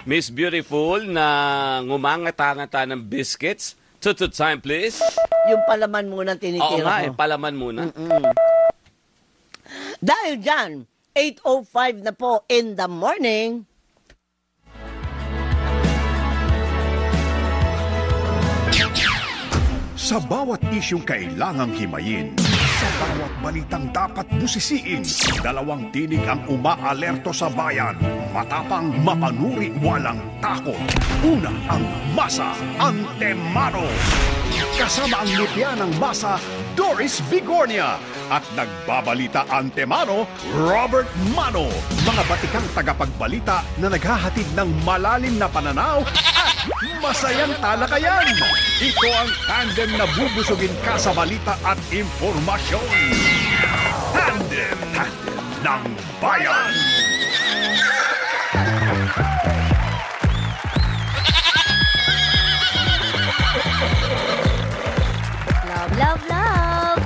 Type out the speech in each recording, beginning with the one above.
Miss Beautiful na ngumangata-ngata ng biscuits. Tutut time, please. Yung palaman muna tinitira Oo nga, ko. palaman muna. Dahil dyan, 8:05 na po in the morning. Sa bawat isyong kailangang himayin, sa bawat balitang dapat busisiin, dalawang tinig ang umaalerto sa bayan. Matapang, mapanuri, walang takot. Una ang Masa Antemano. Kasama ang mutya ng Masa, Doris Bigornia. At nagbabalita Antemano, Robert Mano. Mga batikang tagapagbalita na naghahatid ng malalim na pananaw at masayang talakayan. Ito ang tandem na bubusugin ka sa balita at impormasyon. Tandem ng Bayan. Love, love, love.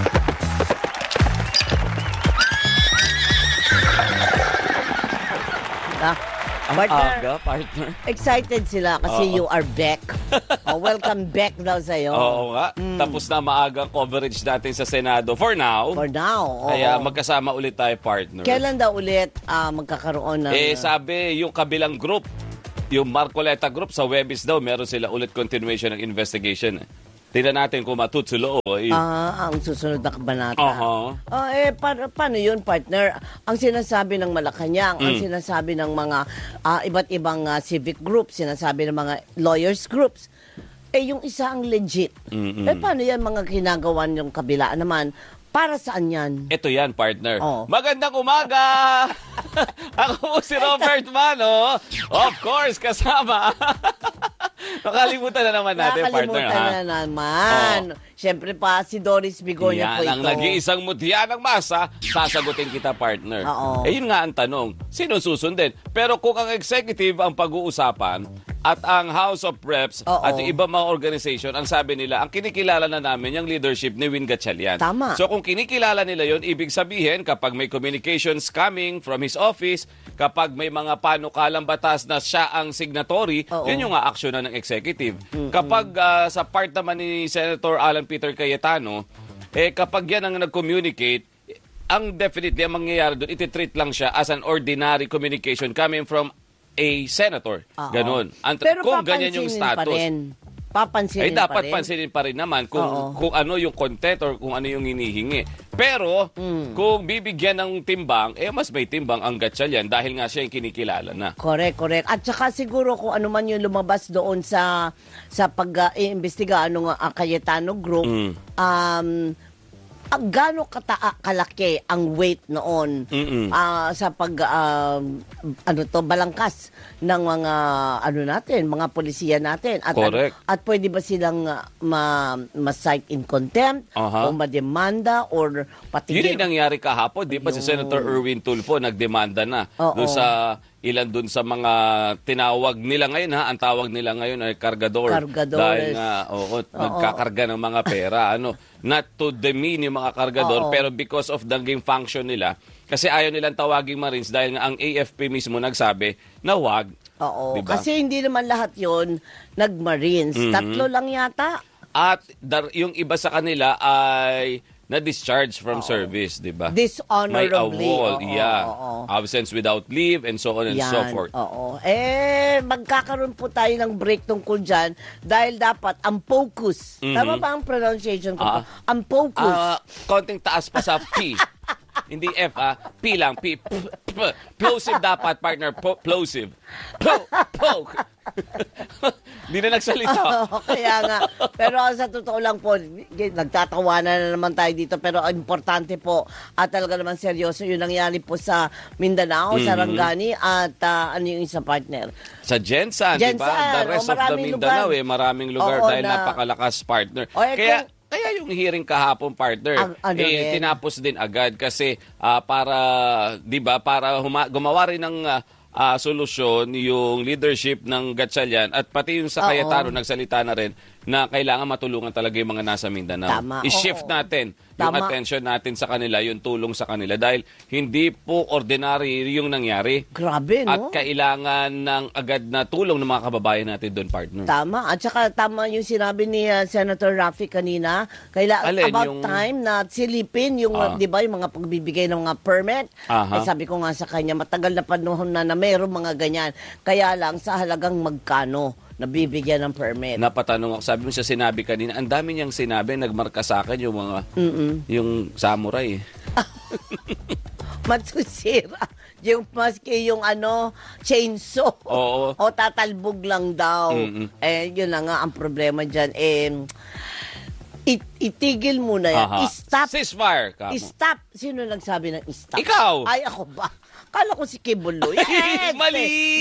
Ang aga, partner. Excited sila kasi you are back. Welcome back daw sa'yo. Oo nga. Tapos na maagang coverage natin sa Senado for now. For now. Kaya magkasama ulit tayo, partner. Kailan daw ulit magkakaroon ng... Sabi yung kabilang group, yung Marcoleta group sa Webis daw, meron sila ulit continuation ng investigation. Tingnan natin kung matutulo. ang susunod na kabanata. Paano yun, partner? Ang sinasabi ng Malacanang, ang sinasabi ng mga iba't ibang civic groups, sinasabi ng mga lawyers groups, yung isa ang legit. Paano yan mga ginagawa yung kabila naman? Para saan yan? Ito yan, partner. Magandang umaga! Ako si Robert Mano. Of course, kasama. Nakalimutan na naman natin, partner. Nakalimutan na naman. Siyempre pa, si Doris Bigornia po ito. Yan ang nag-iisang mutya ng masa, sasagutin kita, partner. Yun nga ang tanong, sino susundin? Pero kung ang executive ang pag-uusapan, at ang House of Reps at yung ibang mga organization, ang sabi nila, ang kinikilala na namin yung leadership ni Win Gatchalian. Tama. So kung kinikilala nila yon, ibig sabihin, kapag may communications coming from his office, kapag may mga panukalang batas na siya ang signatory, yun yung aaksyonan ng executive. Kapag sa part naman ni Senator Alan Peter Cayetano, kapag yan ang nag-communicate, ang definitely ang mangyayari doon, iti-treat lang siya as an ordinary communication coming from a senator. Ganon. Pero kung ganyan yung status. Papansinin dapat pansinin pa rin naman kung ano yung content or kung ano yung hinihingi. Pero, kung bibigyan ng timbang, mas may timbang ang Gatchalian dahil nga siya yung kinikilala na. Correct. At saka siguro kung ano man yung lumabas doon sa pag-iimbestiga Cayetano Group, gaano kalaki ang weight noon sa balangkas ng mga mga polisiya natin at pwede ba silang ma-cite in contempt o mademanda or patigil. Yun yung nangyari kahapon, di ba si Senator Erwin Tulfo nagdemanda na doon sa ilan doon sa mga tinawag nila ngayon ang tawag nila ngayon ay kargador. Dahil nga nagkakarga ng mga pera not to demean yung mga kargador pero because of the game function nila kasi ayaw nilang tawaging Marines dahil nga ang AFP mismo nagsabi na wag. Diba? Kasi hindi naman lahat yon nag-Marines. 3 lang yata. At yung iba sa kanila ay na-discharge from service, di ba? Dishonorably. May absence without leave and so on and so forth. Magkakaroon po tayo ng break tungkol dyan dahil dapat ang focus. Tama ba ang pronunciation ko? Ang focus. Konting taas pa sa P. Hindi F, P lang. P. Plosive dapat, partner. Plosive. Hindi na nagsalita. Kaya nga. Pero sa totoo lang po, nagtatawanan na naman tayo dito. Pero importante po at talaga naman seryoso yung nangyari po sa Mindanao, sa Rangani at ano yung isang partner? Sa Gensan, di ba? The rest of the Mindanao, maraming lugar dahil napakalakas partner. Kaya yung hearing kahapon, partner, tinapos din agad kasi para, di ba, para gumawa rin ng solusyon yung leadership ng Gatchalian at pati yung sa Cayetano nagsalita na rin na kailangan matulungan talaga yung mga nasa Mindanao. Tama. I-shift natin yung attention natin sa kanila, yung tulong sa kanila dahil hindi po ordinary yung nangyari. Grabe, no? At kailangan ng agad na tulong ng mga kababayan natin doon, partner. Tama. At saka tama yung sinabi ni Senator Raffy kanina. About time na silipin yung, di ba, yung mga pagbibigay ng mga permit. Ay, sabi ko nga sa kanya, matagal na panahon na mayroong mga ganyan. Kaya lang sa halagang magkano nabibigyan ng permit. Napatanong ako, sabi mo siya sinabi kanina, ang dami niyang sinabi, nagmarka sa akin yung mga, yung samurai. Matsusira. Yung maski yung chainsaw. Oo. O tatalbog lang daw. Yun na nga ang problema dyan. Itigil muna yan. Stop. Ceasefire. Stop. Sino nagsabi ng stop? Ikaw. Ay, ako ba? Kala ko si Kibuloy. Mali!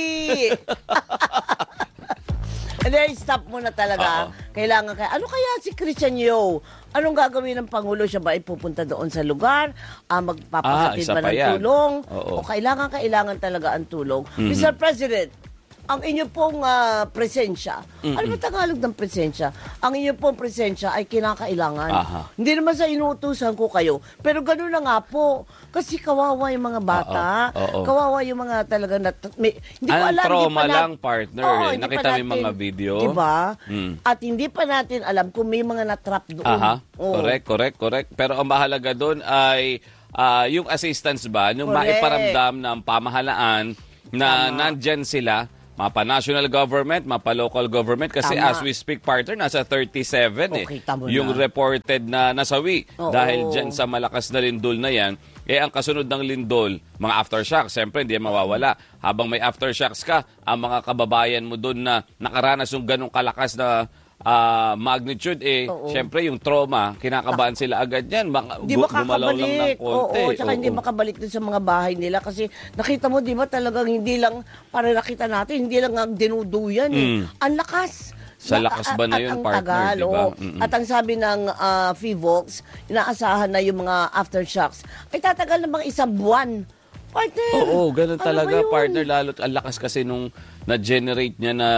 Hindi, stop muna talaga. Kailangan ano kaya si Christian Yeo? Anong gagawin ng Pangulo? Siya ba ay pupunta doon sa lugar? Magpapahatid ba ng tulong? O kailangan talaga ang tulong? Mr. President, ang inyo pong presensya, ano ba Tagalog ng presensya? Ang inyo pong presensya ay kinakailangan. Hindi naman sa inuutusan ko kayo, pero gano'n na nga po. Kasi kawawa yung mga bata. Kawawa yung mga talaga hindi ko alam. Trauma lang, partner. Nakita mo yung mga video. Diba? At hindi pa natin alam kung may mga natrap doon. Correct. Pero ang mahalaga doon ay yung assistance ba, yung maiparamdam ng pamahalaan na nandyan sila, mapa-national government, mapa-local government. Kasi as we speak, partner, nasa 37 yung reported na nasawi. Dahil dyan sa malakas na lindol na yan, ang kasunod ng lindol, mga aftershocks, siyempre hindi mawawala. Habang may aftershocks ka, ang mga kababayan mo doon na nakaranas yung ganong kalakas na magnitude, siyempre yung trauma, kinakabahan sila agad yan. Di makakabalik. Gumalaw lang ng konti. Tsaka hindi makabalik din sa mga bahay nila kasi nakita mo, di ba talagang hindi lang, para nakita natin, hindi lang ang dinuduyan. Ang lakas. Sa lakas ba na yun, partner, di ba? At ang sabi ng FIVOLX, inaasahan na yung mga aftershocks, ay tatagal ng mga isang buwan. Partner! Oo, ganun talaga, partner. Lalo't ang lakas kasi nung na-generate niya na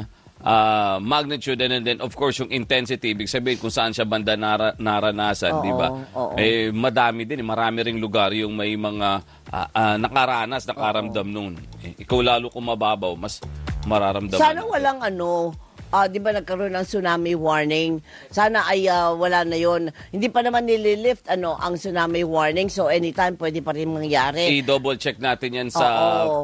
magnitude and then of course yung intensity, ibig sabihin kung saan siya banda naranasan, di ba? Madami din, marami ring lugar yung may mga nakaramdam noon. Ikaw lalo kung mababaw, mas mararamdaman. Sana walang di ba nagkaroon ng tsunami warning? Sana ay wala na yon. Hindi pa naman nililift ang tsunami warning, so anytime pwede pa rin mangyari. I-double check natin yan sa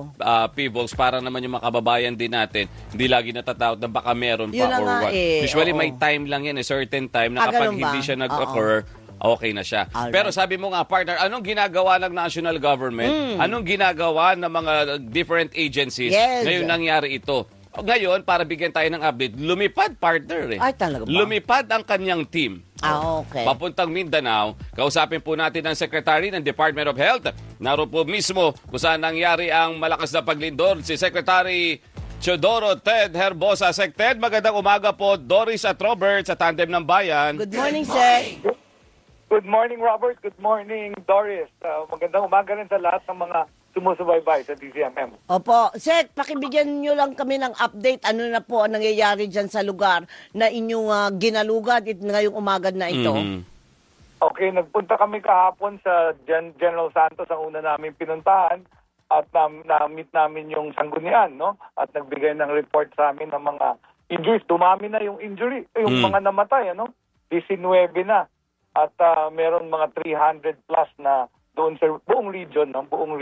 PVOLX para naman yung makababayan din natin. Hindi lagi natatakot na baka meron pa or what. Usually may time lang yan, a certain time na kapag hindi siya nag-occur, okay na siya. Pero sabi mo nga, partner, anong ginagawa ng national government? Anong ginagawa ng mga different agencies ngayong nangyari ito? Ngayon, para bigyan tayo ng update, lumipad, partner. Ay, talaga ba? Lumipad ang kanyang team. Okay. Papuntang Mindanao, kausapin po natin ang Secretary ng Department of Health. Naroon po mismo kung saan nangyari ang malakas na paglindol, si Secretary Teodoro Ted Herbosa. Sec Ted, magandang umaga po. Doris at Robert sa Tandem ng Bayan. Good morning, Sec. Good morning, Robert. Good morning, Doris. Magandang umaga rin sa lahat ng mga sumusubaybay sa DZMM. Opo. Sec, pakibigyan nyo lang kami ng update. Ano na po ang nangyayari dyan sa lugar na inyong ginalugad ngayong umagad na ito? Okay, nagpunta kami kahapon sa General Santos, ang una namin pinuntahan, at na-meet namin yung sanggunian, no? At nagbigay ng report sa amin ng mga injuries. Dumami na yung injury, yung mga namatay, 19 na. At meron mga 300 plus na doon sa buong region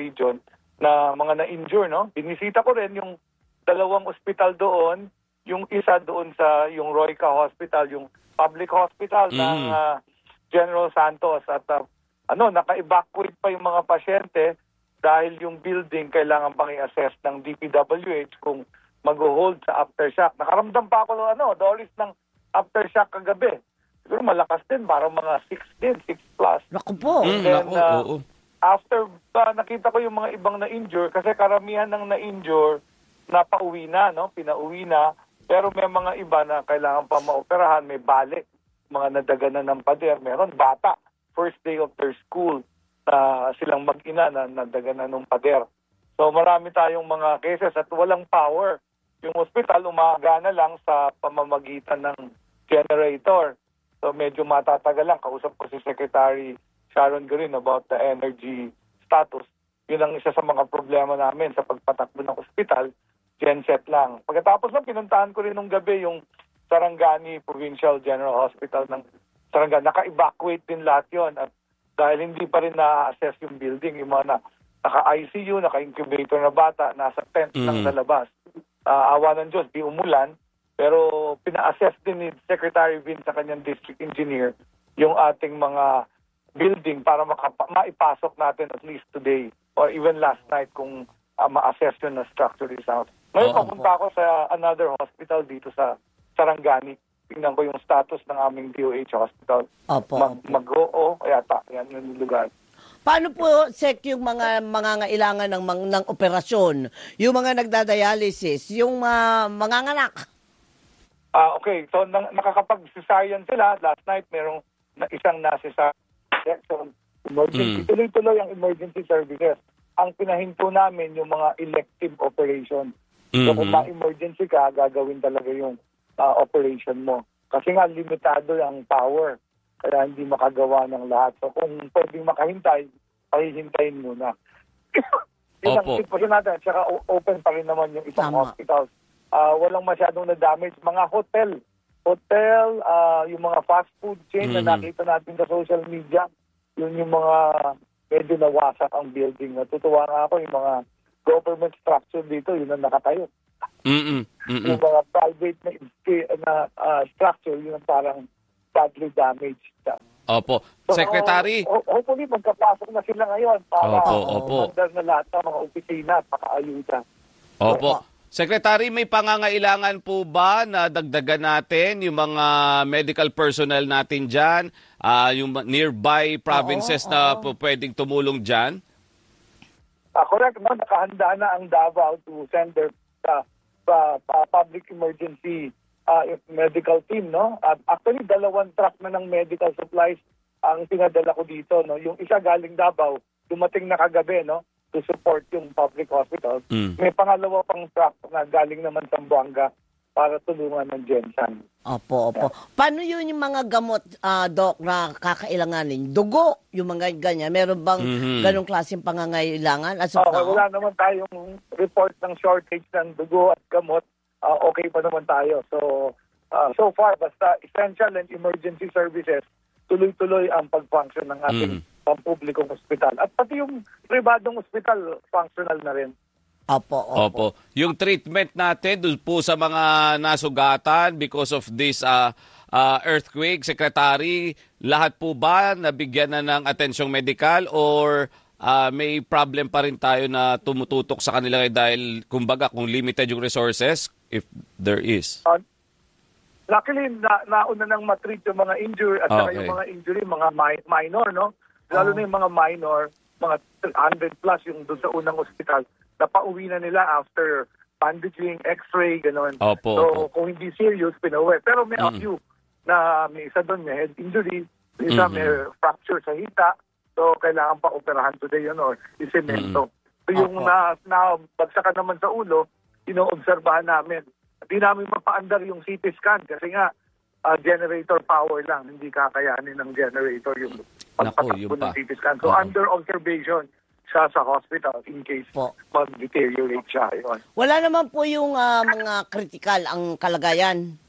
na mga na-injure, no? Binisita ko rin yung dalawang ospital doon, yung isa doon sa yung Royca Hospital, yung public hospital ng General Santos, at naka-evacuate pa yung mga pasyente dahil yung building kailangan pang i-assess ng DPWH kung mag-hold sa aftershock. Nakaramdam pa ako Doris, ng aftershock kagabi. Siguro malakas din, parang mga 6 plus. Naku po. Then, after nakita ko yung mga ibang na-injure, kasi karamihan ng na-injure, napauwi na, pinauwi na. Pero may mga iba na kailangan pa maoperahan, may balik, mga nadaganan ng pader. Meron bata, first day of their school, silang mag-ina na nadaganan ng pader. So marami tayong mga cases at walang power. Yung hospital umagana lang sa pamamagitan ng generator. So medyo matatagal lang. Kausap ko si Secretary Sharon Green about the energy status. Yun ang isa sa mga problema namin sa pagpatakbo ng ospital, genset lang. Pagkatapos lang, pinuntahan ko rin nung gabi yung Sarangani Provincial General Hospital ng Sarangani. Naka-evacuate din lahat yun. At dahil hindi pa rin na-assess yung building, yung mga naka-ICU, naka-incubator na bata, nasa tent lang sa labas. Awa ng Diyos, di umulan. Pero pina-assess din ni Secretary Vin sa kanyang district engineer yung ating mga building para maipasok natin at least today or even last night kung ma-assess yun na structure is out. Ngayon, papunta ako sa another hospital dito sa Sarangani. Tingnan ko yung status ng aming DOH hospital. Mag-oo, yata. Yan yung lugar. Paano po, Sec, yung mga ngailangan ng operasyon? Yung mga nagdadialysis, yung manganganak? Okay, so nakakapag-cesarean sila. Last night, merong isang nasa section emergency. Tuloy-tuloy ang emergency services. Ang pinahinto namin yung mga elective operation. So kung ma-emergency ka, gagawin talaga yung operation mo. Kasi nga, limitado ang power. Kaya hindi makagawa ng lahat. So kung pwedeng makahintay, pahihintayin muna. Isang sitwasyon natin. At saka open pa rin naman yung isang hospital. Walang masyadong na-damage. Mga hotel, yung mga fast food chain na nakita natin sa social media, yun yung mga medyo nawasak ang building. Natutuwa nga ako yung mga government structure dito, yun ang nakatayo. Yung mga private na structure, yun ang parang badly damaged. Opo. Secretary. Hopefully, magkapasok na sila ngayon para mandar na lahat ng mga opisina at makaayuda. Opo. Secretary, may pangangailangan po ba na dagdagan natin yung mga medical personnel natin dyan, yung nearby provinces na pwedeng tumulong dyan? Correct. No? Nakahanda na ang Davao to send their public emergency medical team. No? Actually, 2 truck na ng medical supplies ang pinadala ko dito. No? Yung isa galing Davao, dumating na kagabi, no? To support yung public hospital. May pangalawa pang truck na galing naman sa Buanga para tulungan ng Gensan. Opo. Paano yun yung mga gamot, Doc, na kakailanganin? Dugo, yung mga ganyan. Meron bang ganong klaseng pangangailangan? Wala naman tayong report ng shortage ng dugo at gamot. Okay pa naman tayo. So far, basta essential and emergency services, tuloy-tuloy ang pag-function ng ating pampublikong ospital. At pati yung pribadong ospital, functional na rin. Opo. Yung treatment natin doon po sa mga nasugatan because of this earthquake, Secretary, lahat po ba nabigyan na ng atensyong medikal or may problem pa rin tayo na tumututok sa kanila dahil kumbaga kung limited yung resources, if there is? Luckily, nauna nang matreat yung mga injury at saka yung mga injury, mga minor, no? Lalo na yung mga minor, mga 100 plus yung doon sa unang ospital, napauwi na nila after bandaging, x-ray, gano'n. Kung hindi serious, pinauwi. Pero may a few na may isa doon, may head injury, may isa may fracture sa hita, so kailangan pa operahan today yun or isemento. So yung nabagsakan naman sa ulo, inoobserbahan namin. Hindi namin mapaandar yung CT scan kasi nga generator power lang, hindi kakayanin ng generator yung pagpatakbo ng CT scan. So under observation siya sa hospital in case mag-deteriorate siya. Yun. Wala naman po yung mga critical ang kalagayan?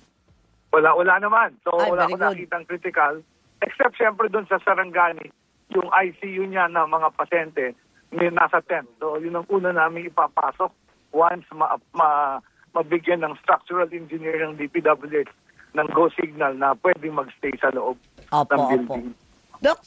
Wala naman. So wala ko nakitang critical. Except syempre doon sa Sarangani, yung ICU niya na mga pasyente nasa tent. So yun ang una namin ipapasok once mabigyan ng structural engineer ng DPWH ng go signal na pwedeng magstay sa loob ng building. Doc,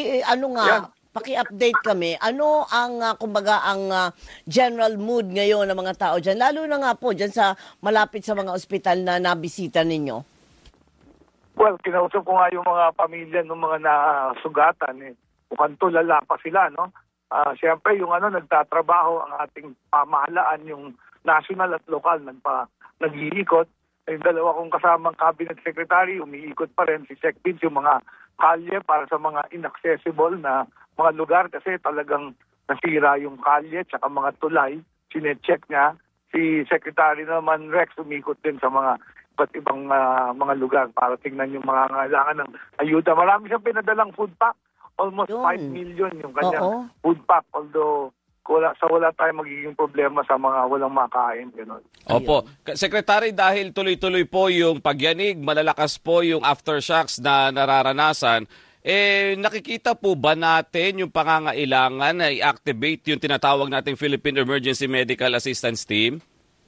paki-update kami. Ano ang kumbaga ang general mood ngayon ng mga tao diyan, lalo na nga po diyan sa malapit sa mga ospital na nabisita ninyo? Well, kinausap ko nga yung mga pamilya ng mga nasugatan mukhang tulala pa sila, no? Siyempre yung nagtatrabaho ang ating pamahalaan, yung national at local nag-iikot. Yung dalawa kong kasamang cabinet secretary, umiikot pa rin si Sec Vince yung mga kalye para sa mga inaccessible na mga lugar kasi talagang nasira yung kalye tsaka mga tulay. Sinecheck niya. Si Secretary naman Rex umikot din sa mga iba't ibang mga lugar para tingnan yung mga kailangan ng ayuda. Marami siyang pinadalang food pack. Almost 5 million yung kanyang food pack. Although wala tayong magiging problema sa mga walang makain. Ganun. Opo. Secretary, dahil tuloy-tuloy po yung pagyanig, malalakas po yung aftershocks na nararanasan, nakikita po ba natin yung pangangailangan na i-activate yung tinatawag nating Philippine Emergency Medical Assistance Team?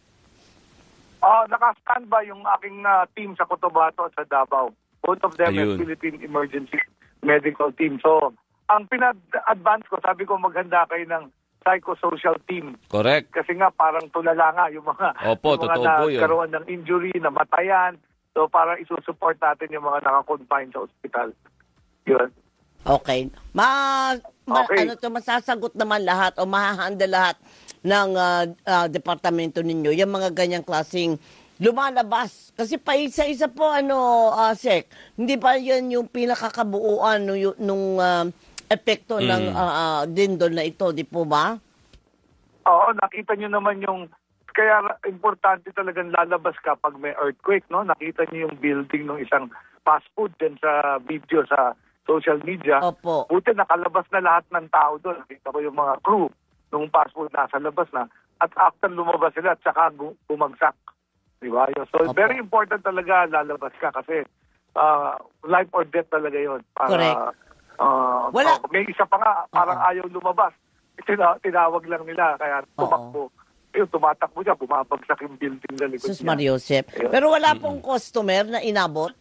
Naka-standby yung aking team sa Cotabato at sa Davao. Both of them are Philippine Emergency Medical Team. So, ang pinad-advance ko, sabi ko maghanda kayo ng psychosocial team. Correct. Kasi nga parang tulala nga yung mga, nagkaroon ng injury, namatayan. So, parang isusupport natin yung mga naka-confine sa ospital. Yun. Okay. Masasagot naman lahat o mahahandle lahat ng departamento ninyo, yung mga ganyang klaseng lumalabas. Kasi pa isa-isa po, Sec, hindi pa yan yung pinakakabuuan nung epekto ng lindol na ito, di po ba? Oo, nakita nyo naman yung, kaya importante talagang lalabas kapag may earthquake, no? Nakita nyo yung building ng isang fast food din sa video sa social media. Opo. Buti nakalabas na lahat ng tao doon. Nakita ko yung mga crew nung fast food nasa labas na. At after lumabas sila at saka bumagsak. Diba? So, opo, very important talaga lalabas ka kasi life or death talaga yun. Correct. May isa pa nga, parang ayaw lumabas. Tinawag lang nila, kaya tumakbo. Tumatakbo siya, bumabagsak yung building na likod niya. Mariosep. Pero wala pong customer na inabot?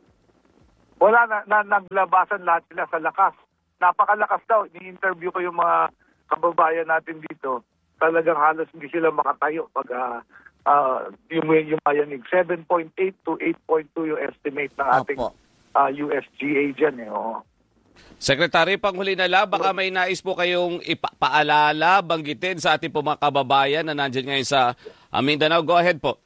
Wala na, naglabasan lahat sila sa lakas. Napakalakas daw. Ni-interview ko yung mga kababayan natin dito. Talagang halos hindi sila makatayo pag yung mayanig. 7.8 to 8.2 yung estimate ng ating USGA dyan. Secretary, panghuli na lang, baka may nais po kayong ipaalala, banggitin sa ating po mga kababayan na nandiyan ngayon sa Mindanao. Go ahead po.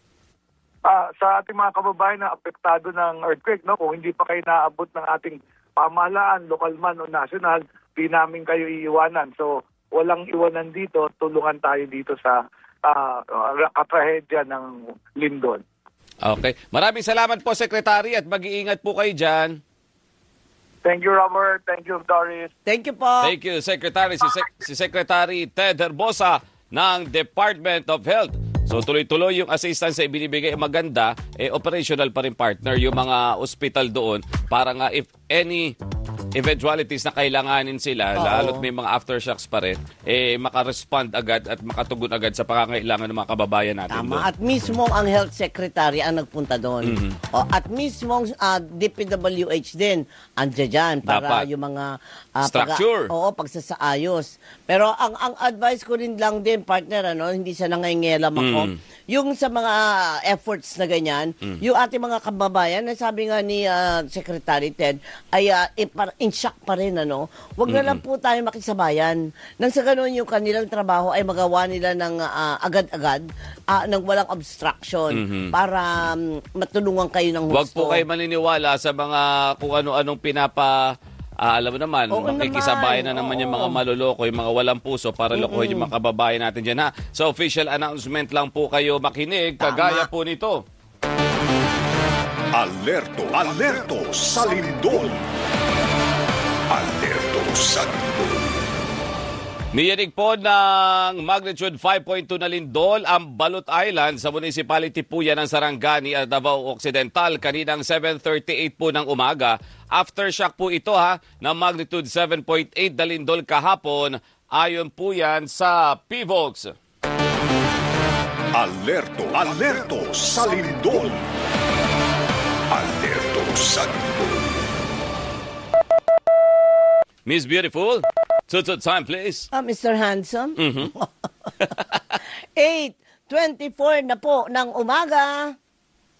Sa ating mga kababayan na apektado ng earthquake, no, kung hindi pa kayo naabot ng ating pamahalaan, lokal man o national, di namin kayo iiwanan. So, walang iwanan dito, tulungan tayo dito sa katrahedya ng lindol. Okay. Maraming salamat po, Secretary, at mag-iingat po kayo dyan. Thank you, Robert. Thank you, Doris. Thank you po. Thank you, Secretary. Si Secretary Ted Herbosa ng Department of Health. So tuloy-tuloy yung assistance na ibinibigay, maganda, operational pa rin, partner, yung mga ospital doon para nga if any eventualities na kailanganin sila, lalo't may mga aftershocks pa rin, makarespond agad at makatugon agad sa pangangailangan ng mga kababayan natin. Tama. Doon. At mismo ang health secretary ang nagpunta doon. At mismo DPWH din andyan dyan para yung mga structure. Pagsasaayos. Pero ang advice ko rin lang din, partner, hindi siya nangyayalam ako. Yung sa mga efforts na ganyan, yung ating mga kababayan, na sabi nga ni Secretary Ted, ay in shock pa rin, Huwag na lang po tayo makisabayan. Nang sa ganun, yung kanilang trabaho ay magawa nila ng agad-agad, nang walang obstruction, para matulungan kayo ng husto. Huwag po kayo maniniwala sa mga kung ano-anong alam mo naman, makikisabayan na naman yung mga maluloko, yung mga walang puso para lokohin yung mga kababayan natin dyan, ha? So, official announcement lang po kayo makinig, kagaya po nito. Alerto, alerto sa lindol. Alerto sa lindol. Niyanig po ng magnitude 5.2 na lindol ang Balot Island sa municipality po yan ng Sarangani at Davao Occidental kaninang 7:38 po ng umaga. Aftershock po ito ng magnitude 7.8 na lindol kahapon ayon po yan sa PVOX. Alerto, alerto sa lindol. Alerto sa lindol. Miss Beautiful, tutot time please. Mr. Handsome? 8:24 na po ng umaga.